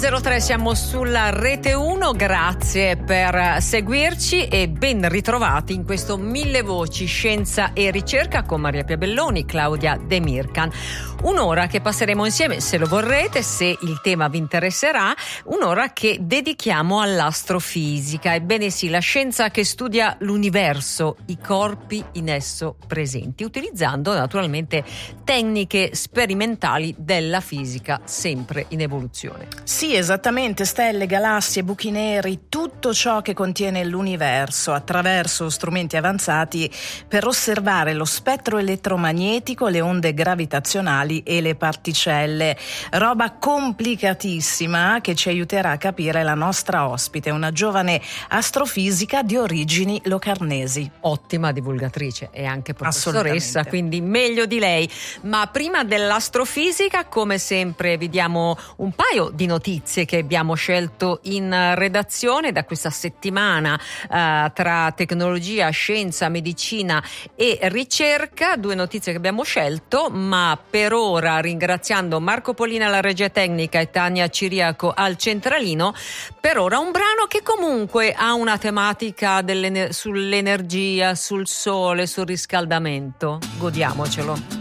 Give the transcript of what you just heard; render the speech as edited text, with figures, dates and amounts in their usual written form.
03, siamo sulla Rete 1, grazie per seguirci e ben ritrovati in questo Mille Voci Scienza e Ricerca con Maria Pia Belloni, Claudia De Mircan. Un'ora che passeremo insieme, se lo vorrete, se il tema vi interesserà, un'ora che dedichiamo all'astrofisica. Ebbene sì, la scienza che studia l'universo, i corpi in esso presenti, utilizzando naturalmente tecniche sperimentali della fisica sempre in evoluzione. Sì, esattamente, stelle, galassie, buchi neri, tutto ciò che contiene l'universo attraverso strumenti avanzati per osservare lo spettro elettromagnetico, le onde gravitazionali e le particelle. Roba complicatissima che ci aiuterà a capire la nostra ospite, una giovane astrofisica di origini locarnesi. Ottima divulgatrice e anche professoressa, quindi meglio di lei. Ma prima dell'astrofisica, come sempre, vi diamo un paio di notizie che abbiamo scelto in redazione da questa settimana tra tecnologia, scienza, medicina e ricerca. 2 notizie che abbiamo scelto, ma per ora, ringraziando Marco Polina alla regia tecnica e Tania Ciriaco al centralino, per ora un brano che comunque ha una tematica sull'energia, sul sole, sul riscaldamento. Godiamocelo.